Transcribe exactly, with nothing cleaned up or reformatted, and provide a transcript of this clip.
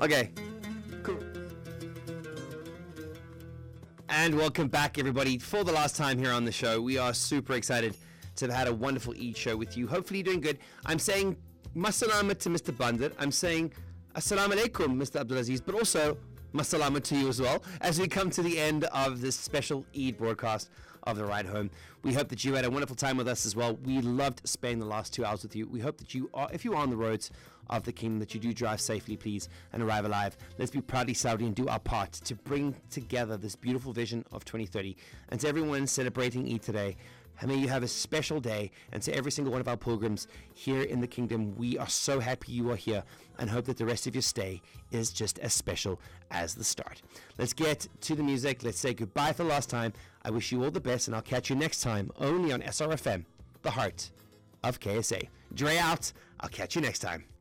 Okay. Cool. And welcome back, everybody, for the last time here on the show. We are super excited to have had a wonderful Eid show with you. Hopefully you're doing good. I'm saying masalama to Mister Bandit. I'm saying assalamu alaikum, Mister Abdulaziz, but also masalama to you as well, as we come to the end of this special Eid broadcast of The Ride Home. We hope that you had a wonderful time with us as well. We loved spending the last two hours with you. We hope that you are, if you are on the roads of the kingdom, that you do drive safely, please, and arrive alive. Let's be proudly Saudi and do our part to bring together this beautiful vision of twenty thirty. And to everyone celebrating Eid today, may you have a special day. And to every single one of our pilgrims here in the kingdom, we are so happy you are here and hope that the rest of your stay is just as special as the start. Let's get to the music. Let's say goodbye for the last time. I wish you all the best, and I'll catch you next time only on S R F M, the heart of K S A. Dre out. I'll catch you next time.